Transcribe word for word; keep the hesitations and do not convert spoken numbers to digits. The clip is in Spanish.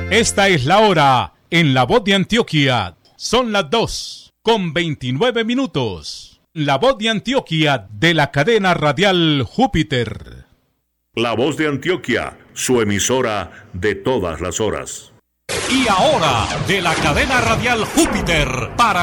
Esta es la hora en La Voz de Antioquia. Son las dos con veintinueve minutos. La Voz de Antioquia de la cadena radial Júpiter. La Voz de Antioquia, su emisora de todas las horas. Y ahora, de la cadena radial Júpiter para